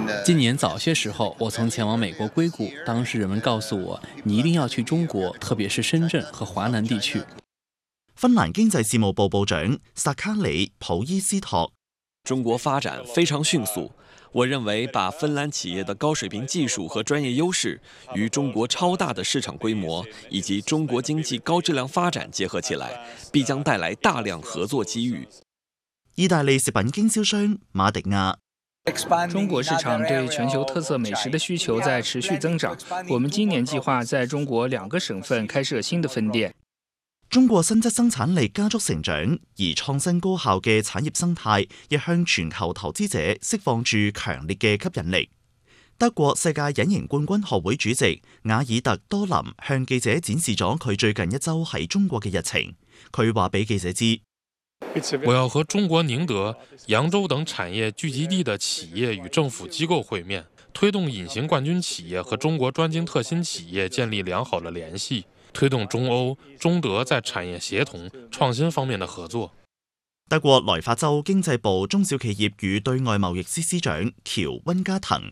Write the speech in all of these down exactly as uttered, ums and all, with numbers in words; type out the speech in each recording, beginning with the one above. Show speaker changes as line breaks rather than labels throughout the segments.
今年早些時候，我曾前往美國硅谷，當時人們告訴我，你一定要去中國，特別是深圳和華南地區。
芬蘭經濟事務部部長薩卡里普伊斯托：
中國發展非常迅速，我認為把芬蘭企業的高水平技術和專業優勢與中國超大的市場規模以及中國經濟高質量發展結合起來，必將帶來大量合作機遇。
意大利食品經銷商馬迪亞：
中國市場對全球特色美食的需求在持續增長，我們今年計劃在中國兩個省份開設新的分店。
中國新質生產力加速成長，而創新高效嘅產業生態亦向全球投資者釋放住強烈嘅吸引力。德國世界隱形冠軍學會主席瓦爾特多林向記者展示咗佢最近一周喺中國嘅日程。佢話俾記者知：
我要和中國寧德、揚州等產業聚集地的企業與政府機構會面，推動隱形冠軍企業和中國專精特新企業建立良好的聯繫，推動中歐、中德在產業協同、創新方面的合作。
德國萊法州經濟部中小企業與對外貿易司司長喬溫加騰：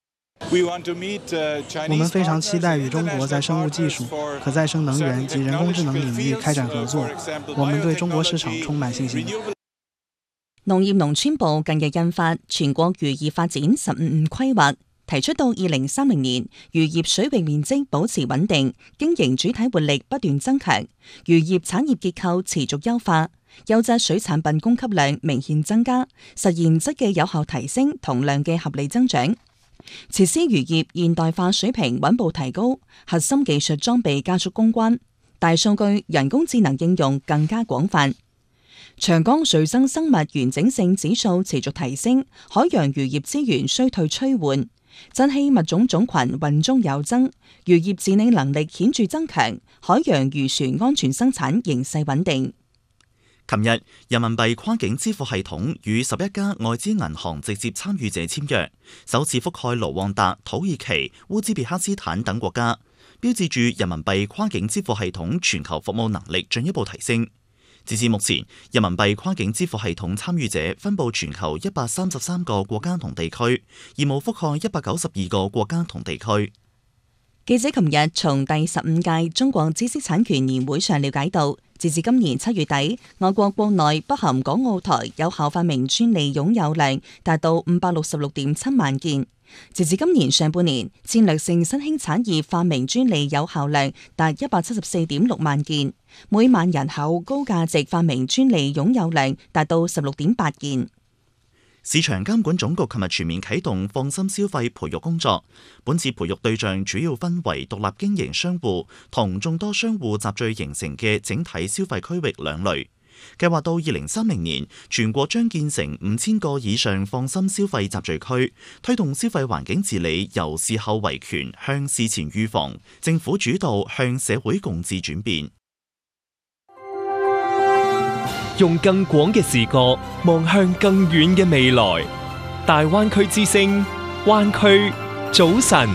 我們非常期待與中國在生物技術、可再生能源及人工智能領域開展合作。我們對中國市場充滿信心。
農業農村部近日印發全國漁業發展十五五規劃，提出到二零三零年，漁業水域面積保持穩定，經營主體活力不斷增強，漁業產業結構持續優化，優質水產品供給量明顯增加，實現質嘅有效提升同量嘅合理增長。設施漁業現代化水平穩步提高，核心技術裝備加速攻關，大數據、人工智能應用更加廣泛。長江水生生物完整性指數持續提升，海洋漁業資源衰退趨緩。珍稀物種種群混中有增，漁業治理能力顯著增強，海洋漁船安全生產形勢穩定。
琴日，人民幣跨境支付系統與十一家外資銀行直接參與者簽約，首次覆蓋盧旺達、土耳其、烏茲別克斯坦等國家，標誌住人民幣跨境支付系統全球服務能力進一步提升。截至目前，人民幣跨境支付系統參與者分佈全球一百三十三個國家同地區，業務覆蓋一百九十二個國家同地區。
記者琴日從第十五屆中國知識產權年會上了解到，截至今年七月底，我國國內不含港澳台有效發明專利擁有量達到五百六十六點七萬件。截至今年上半年，戰略性新興產業發明專利有效量達一百七十四點六萬件，每萬人口高價值發明專利擁有量達到十六點八件。
市場監管總局琴日全面啟動放心消費培育工作，本次培育對象主要分為獨立經營商戶同眾多商戶集聚形成嘅整體消費區域兩類。計劃到二零三零年，全國將建成五千個以上放心消費集聚區，推動消費環境治理由事後維權向事前預防、政府主導向社會共治轉變。
用更廣嘅視角望向更遠嘅未來，大灣區之聲，灣區早晨。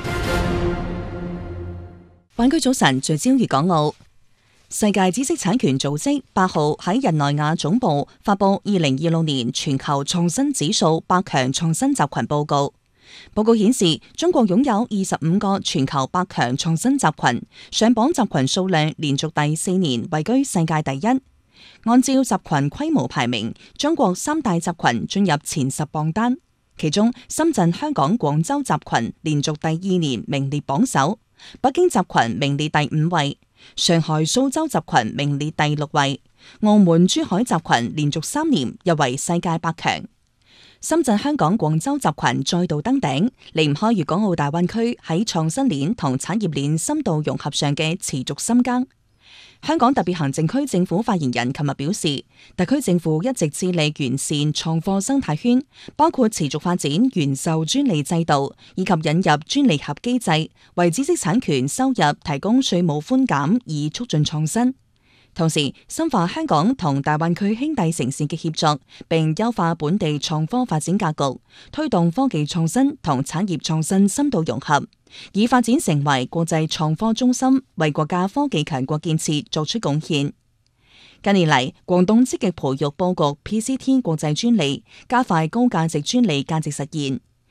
灣區早晨聚焦粵港澳。世界知識產權組織八號喺日內瓦總部發佈二零二六年全球創新指數百強創新集群報告。報告顯示，中國擁有二十五個全球百強創新集群，上榜集群數量連續第四年位居世界第一。按照集群規模排名，中國三大集群進入前十榜單，其中深圳、香港、廣州集群連續第二年名列榜首，北京集群名列第五位，上海、蘇州集群名列第六位，澳門、珠海集群連續三年入圍世界百強。深圳、香港、廣州集群再度登頂，離唔開粵港澳大灣區喺創新鏈同產業鏈深度融合上嘅持續深耕。香港特別行政區政府發言人琴日表示，特區政府一直致力完善創科生態圈，包括持續發展原授專利制度，以及引入專利合機制，為知識產權收入提供稅務寬減，以促進創新。同時，深化香港同大灣區兄弟城市嘅協作，並優化本地創科發展格局，推動科技創新同產業創新深度融合，以發展成為國際創科中心，為國家科技強國建設作出貢獻。近年嚟，廣東積極培育佈局 P C T 國際專利，加快高價值專利價值實現。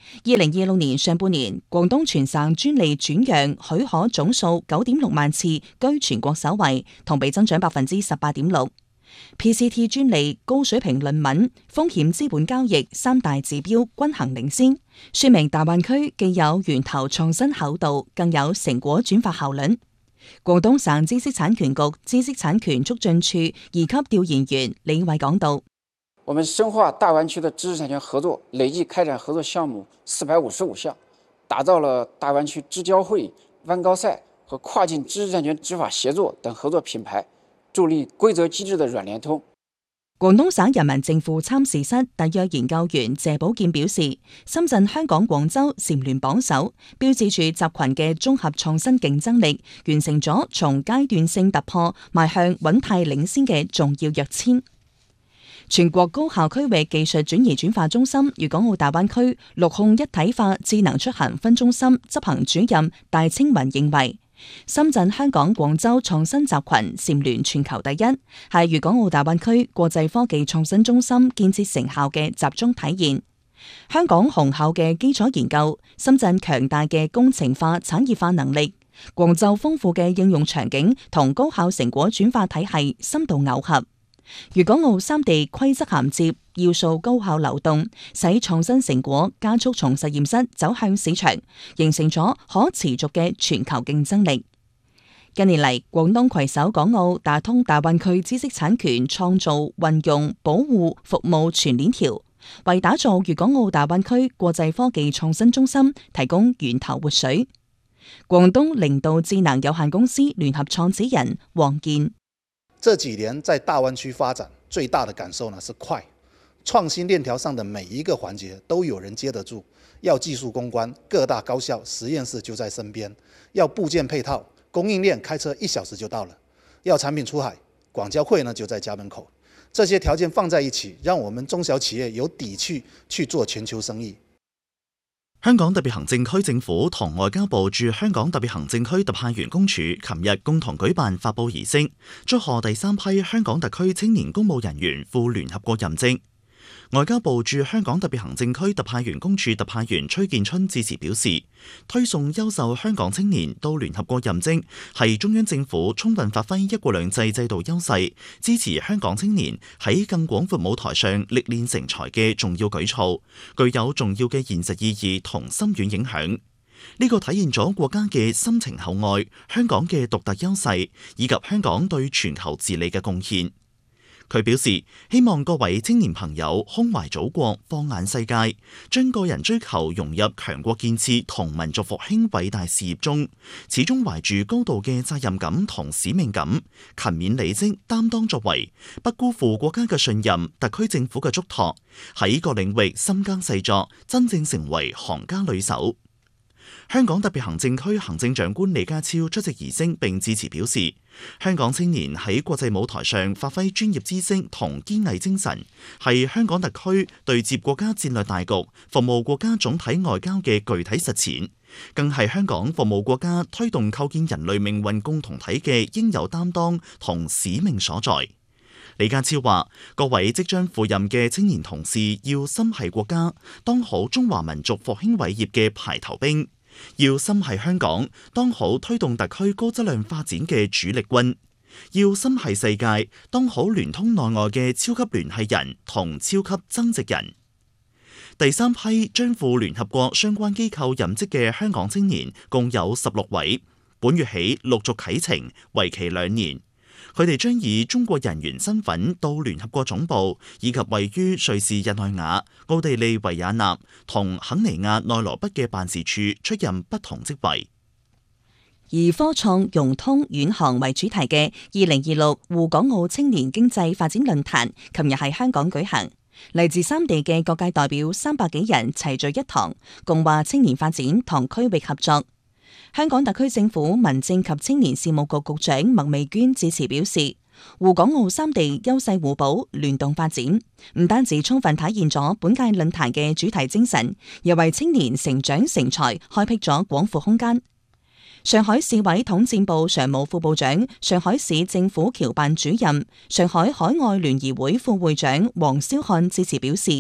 二零二六年上半年，廣東全省專利轉讓許可總數九點六萬次，居全國首位，同比增長百分之十八點六。P C T 專利、高水平論文、風險資本交易三大指標均行領先，說明大灣區既有源頭創新厚度，更有成果轉化效率。廣東省知識產權局知識產權促進處二級調研員李偉講道：
我們深化大灣區的知識產權合作，累計開展合作項目四百五十五項，打造了大灣區知交會、灣高賽和跨境知識產權執法協作等合作品牌，助力規則機制的軟聯通。
廣東省人民政府參事室特約研究員謝寶健表示，深圳、香港、廣州蟬聯榜首，標誌住集群嘅綜合創新競爭力完成咗從階段性突破邁向穩態領先嘅重要躍遷。全國高校區域技術轉移轉化中心粵港澳大灣區陸控一體化智能出行分中心執行主任戴青雲認為，深圳、香港、廣州創新集群蟬聯全球第一，係粵港澳大灣區國際科技創新中心建設成效嘅集中體現。香港雄厚嘅基礎研究，深圳強大嘅工程化產業化能力，廣州豐富嘅應用場景同高校成果轉化體系深度耦合。粵港澳三地規則銜接，要素高效流動，使創新成果加速從實驗室走向市場，形成咗可持續嘅全球競爭力。近年嚟，廣東攜手港澳打通大灣區知識產權創造、運用、保護、服務全鏈條，為打造粵港澳大灣區國際科技創新中心提供源頭活水。廣東靈道智能有限公司聯合創始人黃健：
這幾年在大灣區發展最大的感受呢是快，創新鏈條上的每一個環節都有人接得住。要技術攻關，各大高校實驗室就在身邊；要部件配套，供應鏈開車一小時就到了；要產品出海，廣交會呢就在家門口。這些條件放在一起，讓我們中小企業有底氣去做全球生意。
香港特別行政區政府同外交部駐香港特別行政區特派員公署琴日共同舉辦發佈儀式，祝賀第三批香港特區青年公務人員赴聯合國任職。外交部駐香港特別行政區特派員公署特派員崔建春致辭表示，推送優秀香港青年到聯合國任職，係中央政府充分發揮一國兩制制度優勢，支持香港青年喺更廣闊舞台上歷練成才嘅重要舉措，具有重要嘅現實意義同深遠影響。呢個體現咗國家嘅深情厚愛、香港嘅獨特優勢，以及香港對全球治理嘅貢獻。佢表示，希望各位青年朋友胸懷祖國、放眼世界，將個人追求融入強國建設同民族復興偉大事業中，始終懷住高度嘅責任感同使命感，勤勉履職、擔當作為，不辜負國家嘅信任、特區政府嘅囑託，喺各領域深耕細作，真正成為行家裡手。香港特別行政區行政長官李家超出席儀式並致辭表示，香港青年喺國際舞台上發揮專業知識同堅毅精神，係香港特區對接國家戰略大局、服務國家總體外交嘅具體實踐，更係香港服務國家推動構建人類命運共同體嘅應有擔當同使命所在。李家超話：各位即將赴任嘅青年同事要心繫國家，當好中華民族復興偉業嘅排頭兵。要心繫香港，當好推動特區高質量發展嘅主力軍；要心繫世界，當好聯通內外嘅超級聯繫人同超級增值人。第三批將赴聯合國相關機構任職嘅香港青年共有十六位，本月起陸續啟程，為期兩年。佢哋將以中國人員身份到聯合國總部，以及位於瑞士日內瓦、奧地利維也納同肯尼亞內羅畢嘅辦事處出任不同職位。
以科創融通遠航為主題嘅二零二六滬港澳青年經濟發展論壇，琴日喺香港舉行，嚟自三地嘅各界代表三百幾人齊聚一堂，共話青年發展同區域合作。香港特區政府民政及青年事務局局長麥美娟致辭表示，滬港澳三地優勢互補、聯動發展，唔單止充分體現咗本屆論壇嘅主題精神，又為青年成長成才開闢咗廣闊空間。上海市委統戰部常務副部長、上海市政府僑辦主任、上海海外聯誼會副會長黃霄漢致辭表示，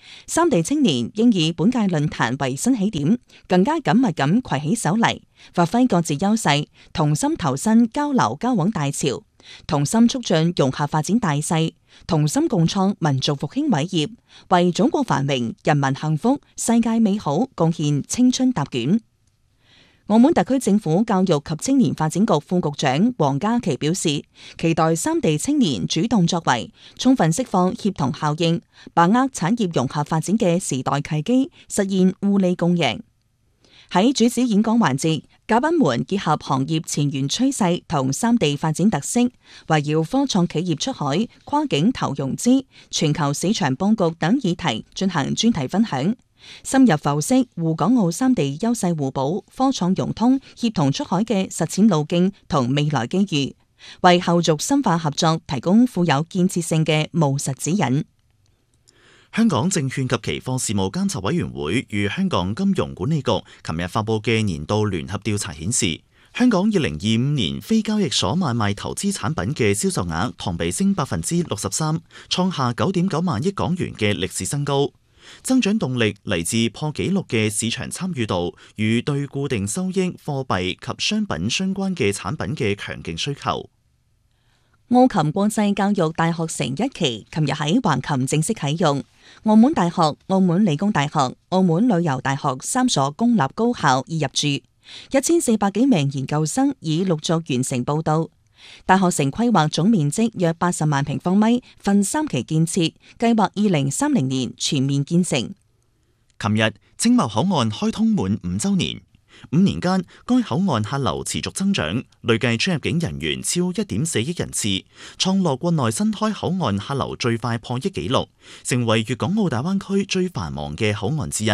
三地青年應以本屆論壇為新起點，更加緊密咁攜起手嚟，發揮各自優勢，同心投身交流交往大潮，同心促進融合發展大勢，同心共創民族復興偉業，為祖國繁榮、人民幸福、世界美好貢獻青春答卷。澳門特區政府教育及青年發展局副局長黃家琪表示，期待三地青年主動作為，充分釋放協同效應，把握產業融合發展嘅時代契機，實現互利共贏。喺主旨演講環節，嘉賓們結合行業前沿趨勢同三地發展特色，圍繞科創企業出海、跨境投融資、全球市場佈局等議題進行專題分享。深入剖析滬港澳三地優勢互補、科創融通、協同出海嘅實踐路徑同未來機遇，為後續深化合作提供富有建設性嘅務實指引。
香港證券及期貨事務監察委員會與香港金融管理局琴日發佈嘅年度聯合調查顯示，香港二零二五年非交易所買賣投資產品嘅銷售額同比升百分之六十三，創下九點九萬億港元嘅歷史新高。增長動力嚟自破紀錄嘅市場參與度與對固定收益、貨幣及商品相關嘅產品嘅強勁需求。
澳琴國際教育大學城一期琴日喺橫琴正式啟用，澳門大學、澳門理工大學、澳門旅遊大學三所公立高校已入駐，一千四百幾名研究生已陸續完成報到。大學城規劃總面積約八十萬平方米，分三期建設，計劃二零三零年全面建成。
琴日青茂口岸開通滿五週年，五年間該口岸客流持續增長，累計出入境人員超一點四億人次，創落國內新開口岸客流最快破億紀錄，成為粵港澳大灣區最繁忙嘅口岸之一。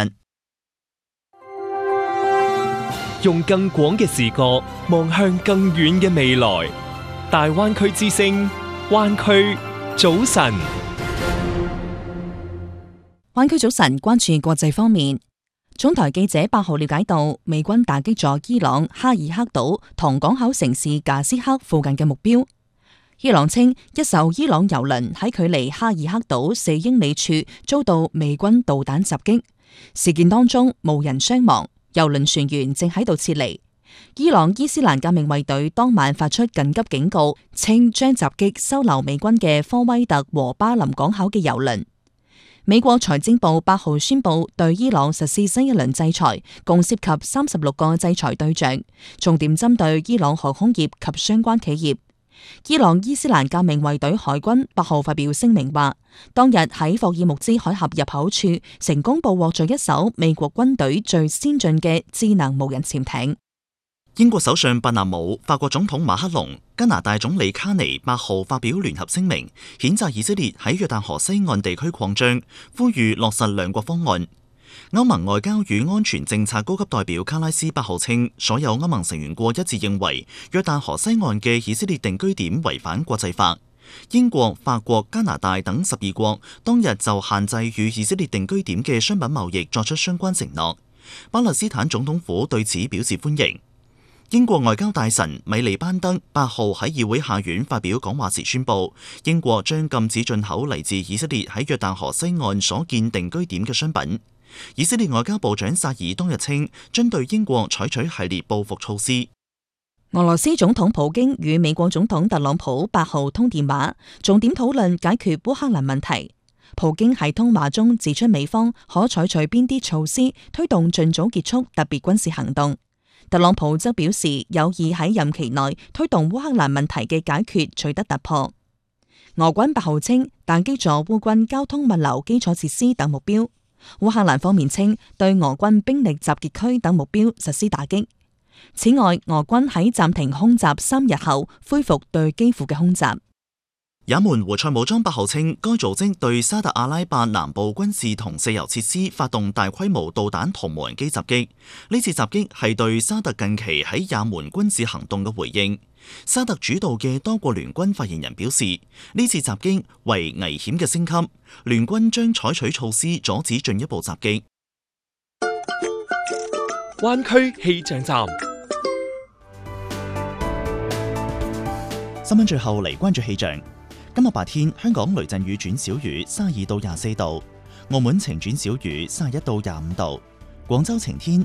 用更廣嘅視角望向更遠嘅未來。大灣區之聲，灣區早晨。
灣區早晨，關注國際方面。中台記者八號了解到，美軍打擊咗伊朗哈爾克島同港口城市賈斯克附近嘅目標。伊朗稱，一艘伊朗油輪喺距離哈爾克島四英里處遭到美軍導彈襲擊，事件當中無人傷亡，油輪船員正喺度撤離。伊朗伊斯蘭革命衛隊當晚發出緊急警告，稱將襲擊收留美軍嘅科威特和巴林港口嘅油輪。美國財政部八號宣布對伊朗實施新一輪制裁，共涉及三十六個制裁對象，重點針對伊朗航空業及相關企業。伊朗伊斯蘭革命衛隊海軍八號發表聲明話，當日喺霍爾木茲海峽入口處成功捕獲咗一艘美國軍隊最先進嘅智能無人潛艇。
英國首相伯納姆、法國總統馬克龍、加拿大總理卡尼八號發表聯合聲明，譴責以色列喺約旦河西岸地區擴張，呼籲落實兩國方案。歐盟外交與安全政策高級代表卡拉斯八號稱，所有歐盟成員國一致認為約旦河西岸嘅以色列定居點違反國際法。英國、法國、加拿大等十二國當日就限制與以色列定居點嘅商品貿易作出相關承諾。巴勒斯坦總統府對此表示歡迎。英國外交大臣米利班德八號喺議會下院發表講話時宣布，英國將禁止進口嚟自以色列喺約旦河西岸所建定居點嘅商品。以色列外交部長薩爾當日稱，將對英國採取系列報復措施。
俄羅斯總統普京與美國總統特朗普八號通電話，重點討論解決烏克蘭問題。普京喺通話中指出，美方可採取邊啲措施推動盡早結束特別軍事行動。特朗普則表示有意喺任期內推動烏克蘭問題嘅解決取得突破。俄軍八號稱打擊咗烏軍交通物流基礎設施等目標。烏克蘭方面稱對俄軍兵力集結區等目標實施打擊。此外，俄軍喺暫停空襲三日後恢復對基輔嘅空襲。
也門胡塞武裝八號稱，該組織對沙特阿拉伯南部軍事同石油設施發動大規模導彈同無人機襲擊。呢次襲擊係對沙特近期喺也門軍事行動嘅回應。沙特主導嘅多國聯軍發言人表示，呢次襲擊為危險嘅升級，聯軍將採取措施阻止進一步襲擊。
灣區氣象站。
新聞最後嚟關注氣象。今日白天，香港雷陣雨轉小雨，三十二到廿四度。 澳門晴轉小雨，三十一到廿五度。廣州晴天，